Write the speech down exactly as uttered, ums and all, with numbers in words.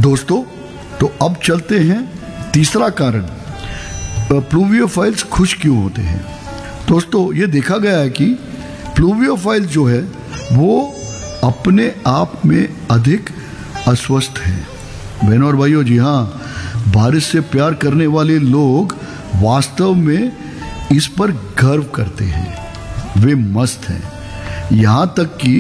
दोस्तों, तो अब चलते हैं तीसरा कारण, प्लूवियोफाइल्स खुश क्यों होते हैं। दोस्तों, ये देखा गया है कि प्लूवियोफाइल्स जो है वो अपने आप में अधिक अस्वस्थ हैं। बहनों और भाइयों, जी हाँ, बारिश से प्यार करने वाले लोग वास्तव में इस पर गर्व करते हैं। वे मस्त हैं, यहाँ तक कि